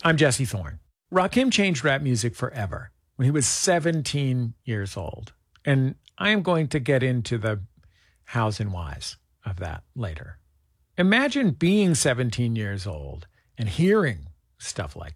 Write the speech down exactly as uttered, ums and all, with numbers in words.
I'm Jesse Thorne. Rakim changed rap music forever when he was seventeen years old. And I am going to get into the hows and whys of that later. Imagine being seventeen years old and hearing stuff like